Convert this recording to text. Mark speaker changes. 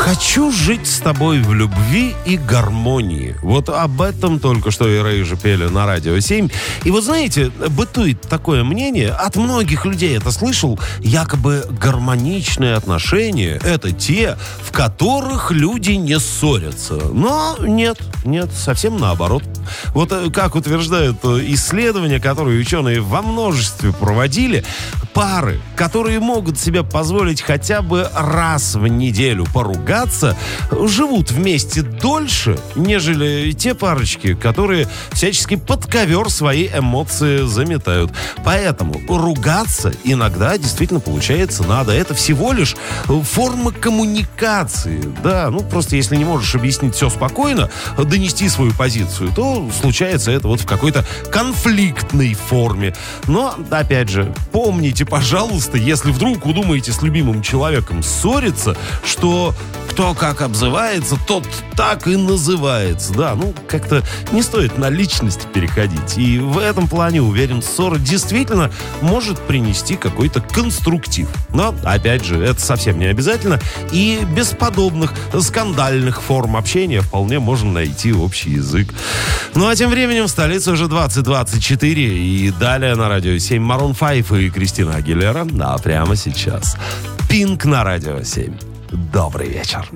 Speaker 1: Хочу жить с тобой в любви и гармонии. Вот об этом только что и Рэй же пели на Радио 7. И вот знаете, бытует такое мнение, от многих людей это слышал, якобы гармоничные отношения — это те, в которых люди не ссорятся. Но нет, совсем наоборот. Вот как утверждают исследования, которые ученые во множестве проводили, пары, которые могут себе позволить хотя бы раз в неделю поругаться, живут вместе дольше, нежели те парочки, которые всячески под ковер свои эмоции заметают. Поэтому ругаться иногда действительно получается надо. Это всего лишь форма коммуникации. Да, просто если не можешь объяснить все спокойно, донести свою позицию, то случается это вот в какой-то конфликтной форме. Но, опять же, помните, пожалуйста, если вдруг удумаете с любимым человеком ссориться, что кто как обзывается, тот так и называется. Да, как-то не стоит на личность переходить. И в этом плане, уверен, ссора действительно может принести какой-то конструктив. Но, опять же, это совсем не обязательно. И без подобных скандальных форм общения вполне можно найти общий язык. Ну, а тем временем в столице уже 20:24. И далее на Радио 7 Maroon 5 и Кристина Агилера. А прямо сейчас Пинк на Радио 7. Добрый вечер.